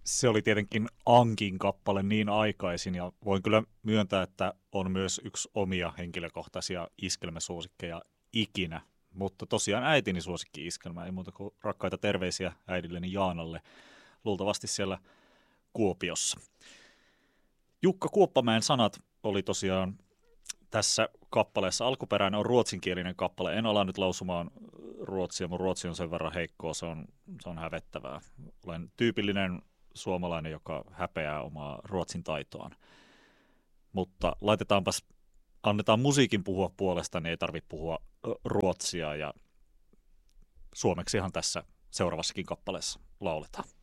Se oli tietenkin Ankin kappale niin aikaisin, ja voin kyllä myöntää, että on myös yksi omia henkilökohtaisia iskelmäsuosikkeja ikinä. Mutta tosiaan äitini suosikki-iskelmä, ei muuta kuin rakkaita terveisiä äidilleni Jaanalle, luultavasti siellä Kuopiossa. Jukka Kuoppamäen sanat oli tosiaan tässä kappaleessa. Alkuperäinen on ruotsinkielinen kappale. En ala nyt lausumaan ruotsia, mun ruotsi on sen verran heikkoa, se on hävettävää. Olen tyypillinen suomalainen, joka häpeää omaa ruotsin taitoaan. Mutta annetaan musiikin puhua puolesta, niin ei tarvitse puhua ruotsia, ja suomeksihan tässä seuraavassakin kappaleessa lauletaan.